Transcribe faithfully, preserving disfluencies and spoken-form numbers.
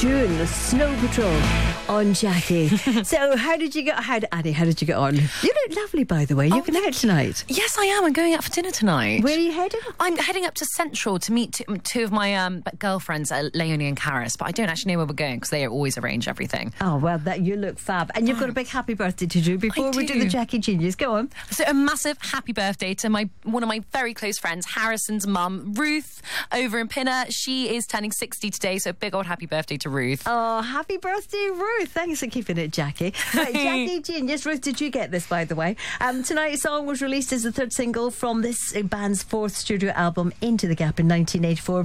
tune, Snow Patrol on Jackie. So how did you get, how, Annie, how did you get on? You look lovely, by the way. You've Oh, been out tonight. Yes, I am. I'm going out for dinner tonight. Where are you heading? I'm heading up to Central to meet two, two of my um, girlfriends, uh, Leonie and Karis, but I don't actually know where we're going because they always arrange everything. Oh, well, that you look fab. And you've got a big happy birthday to do before I we do do. the Jackie Genius. Go on. So a massive happy birthday to my one of my very close friends, Harrison's mum, Ruth, over in Pinner. She is turning sixty today, so big old happy birthday to Ruth. Oh, happy birthday, Ruth. Thanks for keeping it, Jackie. Right, Jackie Genius. Ruth, did you get this, by the way? Um, tonight's song was released as the third single from this band's fourth studio album, Into the Gap, in nineteen eighty-four.